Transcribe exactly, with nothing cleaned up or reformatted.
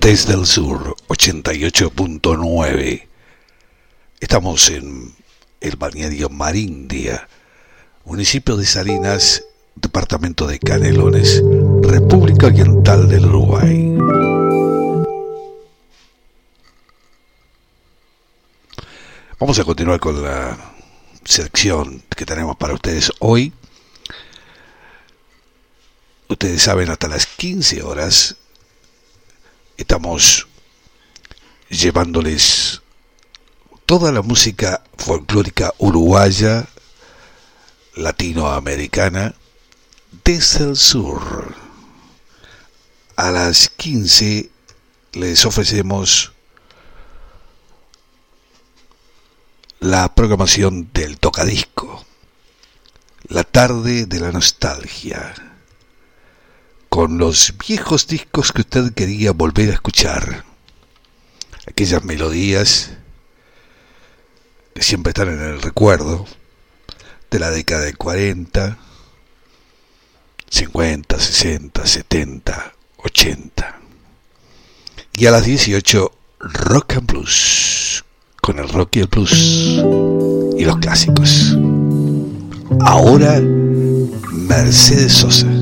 Desde el Sur, ochenta y ocho punto nueve. Estamos en el balneario Marindia, municipio de Salinas, departamento de Canelones, República Oriental del Uruguay. Vamos a continuar con la sección que tenemos para ustedes hoy. Ustedes saben, hasta las quince horas estamos llevándoles toda la música folclórica uruguaya, latinoamericana, desde el sur. A las quince les ofrecemos la programación del tocadisco, la tarde de la nostalgia, con los viejos discos que usted quería volver a escuchar, aquellas melodías que siempre están en el recuerdo de la década de cuarenta, cincuenta, sesenta, setenta, ochenta. Y a las dieciocho, Rock and Blues, con el rock y el blues y los clásicos. Ahora, Mercedes Sosa.